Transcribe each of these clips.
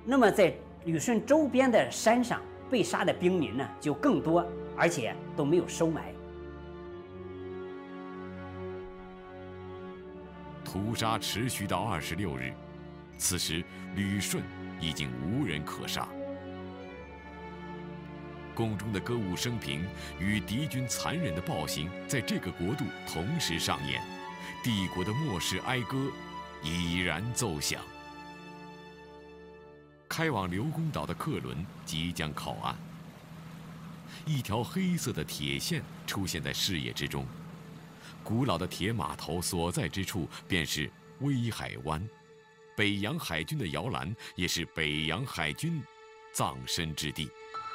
那么在旅顺周边的山上被杀的兵民呢就更多，而且都没有收埋。 屠杀持续到26日，此时旅顺已经无人可杀。宫中的歌舞升平与敌军残忍的暴行在这个国度同时上演，帝国的末世哀歌已然奏响。开往刘公岛的客轮即将靠岸，一条黑色的铁线出现在视野之中，古老的铁码头所在之处便是威海湾，北洋海军的摇篮，也是北洋海军葬身之地。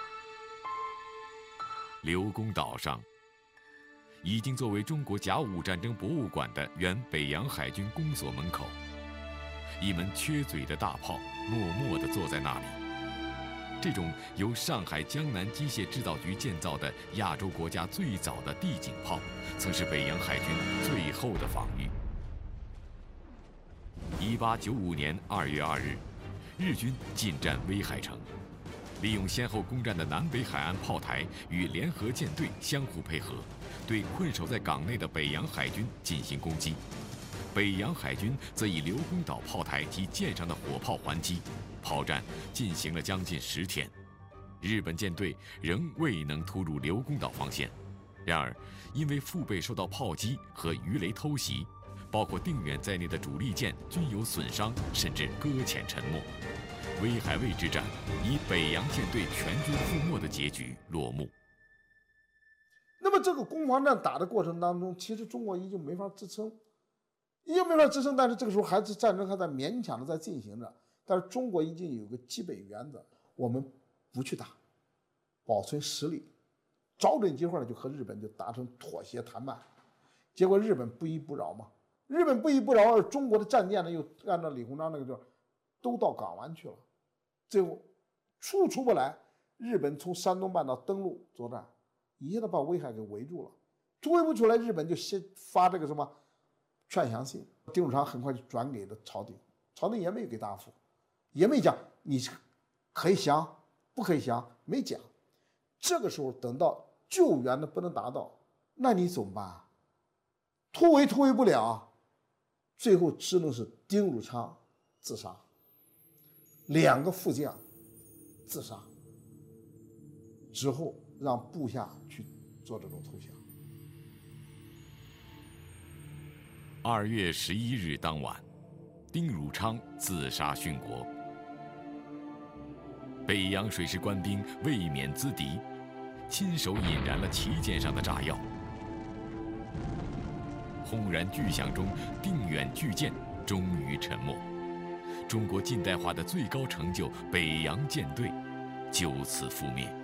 刘公岛上，已经作为中国甲午战争博物馆的原北洋海军公所门口，一门缺嘴的大炮默默地坐在那里。这种由上海江南机械制造局建造的亚洲国家最早的地井炮，曾是北洋海军最后的防御。1895年2月2日，日军进占威海城，利用先后攻占的南北海岸炮台与联合舰队相互配合，对困守在港内的北洋海军进行攻击。北洋海军则以刘公岛炮台及舰上的火炮还击，炮战进行了将近10天，日本舰队仍未能突入刘公岛防线。然而，因为腹背受到炮击和鱼雷偷袭，包括定远在内的主力舰均有损伤，甚至搁浅沉没。威海卫之战以北洋舰队全军覆没的结局落幕。 那么这个攻防战打的过程当中，其实中国已经没法支撑，但是这个时候战争还在勉强的在进行着。但是中国已经有个基本原则，我们不去打，保存实力，找准机会呢就和日本就达成妥协谈判。结果日本不依不饶嘛，而中国的战舰呢又按照李鸿章那个都到港湾去了，最后出不来，日本从山东半岛登陆作战，一下子把威海给围住了，围不出来，日本就先发这个什么劝降信，丁汝昌很快就转给了朝廷，朝廷也没有给答复，也没讲你可以降不可以降，没讲。这个时候等到救援的不能达到，那你怎么办？突围不了，最后只能是丁汝昌自杀，2个副将自杀之后，让部下去做这种投降。 2月11日当晚，丁汝昌自杀殉国。北洋水师官兵未免资敌，亲手引燃了旗舰上的炸药。轰然巨响中，定远巨舰终于沉没。中国近代化的最高成就——北洋舰队，就此覆灭。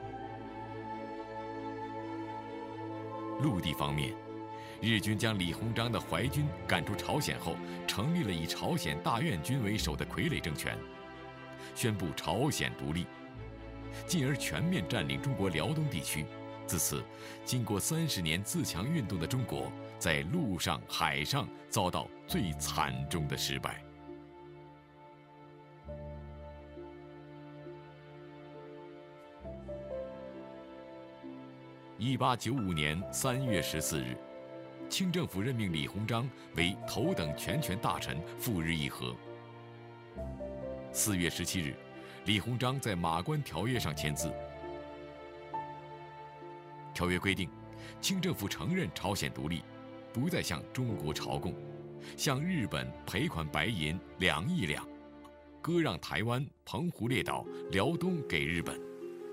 陆地方面，日军将李鸿章的淮军赶出朝鲜后，成立了以朝鲜大院军为首的傀儡政权，宣布朝鲜独立，进而全面占领中国辽东地区。自此，经过30年自强运动的中国，在陆上、海上遭到最惨重的失败。1895年3月14日，清政府任命李鸿章为头等全权大臣，赴日议和。4月17日，李鸿章在马关条约上签字。条约规定，清政府承认朝鲜独立，不再向中国朝贡，向日本赔款白银2亿两，割让台湾、澎湖列岛、辽东给日本。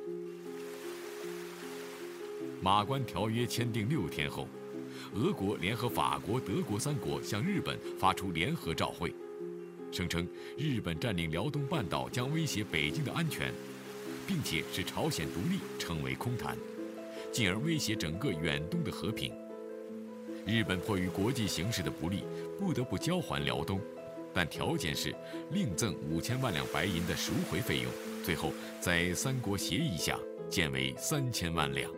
马关条约签订6天后，俄国联合法国、德国3国向日本发出联合照会，声称日本占领辽东半岛将威胁北京的安全，并且使朝鲜独立成为空谈，进而威胁整个远东的和平。日本迫于国际形势的不利，不得不交还辽东，但条件是另赠5000万两白银的赎回费用，最后在3国协议下减为3000万两。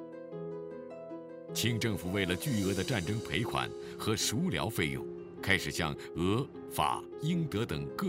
清政府为了巨额的战争赔款和赎辽费用，开始向俄、法、英、德等各